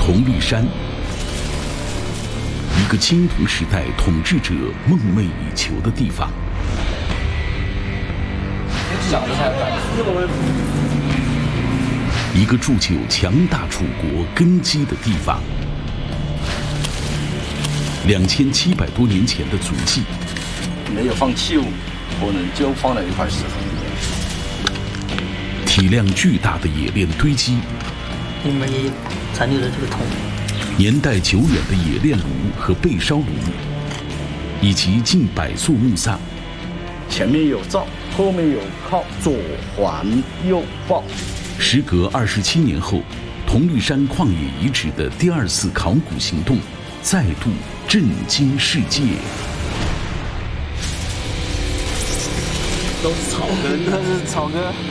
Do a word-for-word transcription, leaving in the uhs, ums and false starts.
铜绿山，一个青铜时代统治者梦寐以求的地方。一个铸就强大楚国根基的地方。两千七百多年前的足迹， 没有放器物，可能就放了一块石头。 体量巨大的冶炼堆积， 里面也有残留的这个铜。 年代久远的冶炼炉和焙烧炉，以及近百座墓葬。 前面有灶，后面有靠，左环右抱。 时隔二十七年后，铜绿山旷野遗址的第二次考古行动再度震惊世界。 都是草根， 都是草根。